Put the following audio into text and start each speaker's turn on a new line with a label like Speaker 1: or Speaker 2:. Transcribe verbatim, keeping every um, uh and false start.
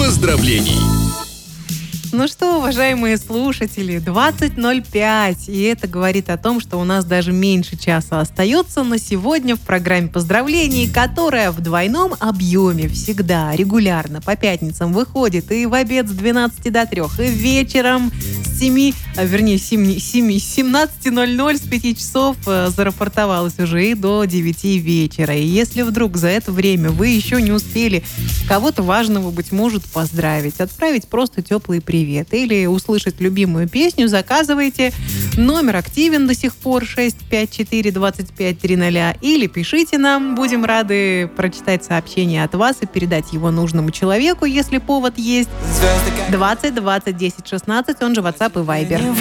Speaker 1: поздравлений.
Speaker 2: Ну что, уважаемые слушатели, двадцать ноль пять, и это говорит о том, что у нас даже меньше часа остается на сегодня в программе поздравлений, которая в двойном объеме всегда, регулярно, по пятницам выходит и в обед с двенадцати до трех, и вечером с семи, а вернее, семи, семи, семнадцати ноль-ноль, с пяти часов э, зарапортовалась уже и до девяти вечера. И если вдруг за это время вы еще не успели кого-то важного, быть может, поздравить, отправить просто теплый привет, Привет. Или услышать любимую песню, заказывайте. Номер активен до сих пор шесть пять четыре двадцать пять триста. Или пишите нам. Будем рады прочитать сообщение от вас и передать его нужному человеку, если повод есть. двадцать двадцать десять шестнадцать, он же WhatsApp и Viber.